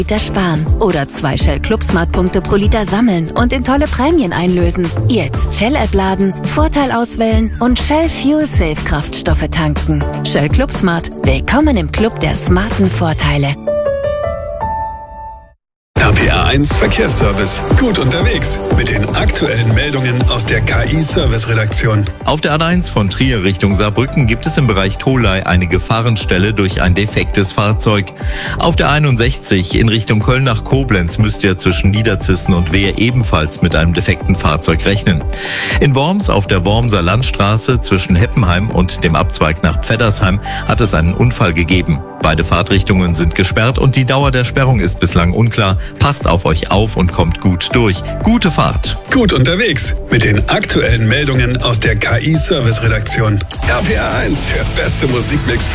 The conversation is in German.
Liter sparen oder 2 Shell Clubsmart-Punkte pro Liter sammeln und in tolle Prämien einlösen. Jetzt Shell-App laden, Vorteil auswählen und Shell Fuel Safe Kraftstoffe tanken. Shell Clubsmart. Willkommen im Club der smarten Vorteile. RPR1 Verkehrsservice. Gut unterwegs mit den aktuellen Meldungen aus der KI-Service-Redaktion. Auf der A1 von Trier Richtung Saarbrücken gibt es im Bereich Tholey eine Gefahrenstelle durch ein defektes Fahrzeug. Auf der 61 in Richtung Köln nach Koblenz müsst ihr zwischen Niederzissen und Wehe ebenfalls mit einem defekten Fahrzeug rechnen. In Worms auf der Wormser Landstraße zwischen Heppenheim und dem Abzweig nach Pfeddersheim hat es einen Unfall gegeben. Beide Fahrtrichtungen sind gesperrt und die Dauer der Sperrung ist bislang unklar. Passt auf euch auf und kommt gut durch. Gute Fahrt. Gut unterwegs mit den aktuellen Meldungen aus der KI-Service-Redaktion. RPR1, der beste Musikmix.